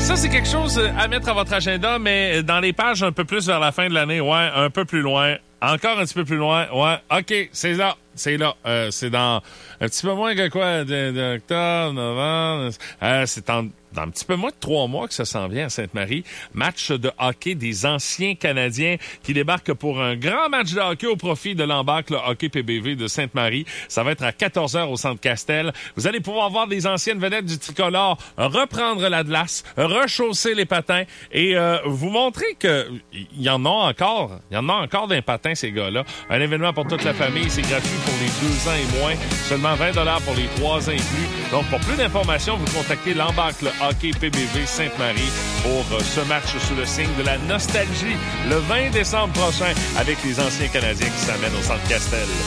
ça, c'est quelque chose à mettre à votre agenda, mais dans les pages un peu plus vers la fin de l'année, ouais, un peu plus loin. Encore un petit peu plus loin, ouais. OK, c'est là. C'est là. C'est dans un petit peu moins que quoi, d'octobre, novembre. C'est dans un petit peu moins de 3 mois que ça s'en vient à Sainte-Marie. Match de hockey des anciens Canadiens qui débarquent pour un grand match de hockey au profit de l'Embarque, le hockey PBV de Sainte-Marie. Ça va être à 14h au Centre Castel. Vous allez pouvoir voir des anciennes vedettes du tricolore reprendre la glace, rechausser les patins et vous montrer que il y en a encore. Il y en a encore d'un patin, ces gars-là. Un événement pour toute la famille. C'est gratuit pour les 2 ans et moins. Seulement 20$ pour les 3 ans et plus. Donc, pour plus d'informations, vous contactez l'Embarque, le hockey PBV Sainte-Marie pour ce match sous le signe de la nostalgie le 20 décembre prochain avec les anciens Canadiens qui s'amènent au Centre Castel.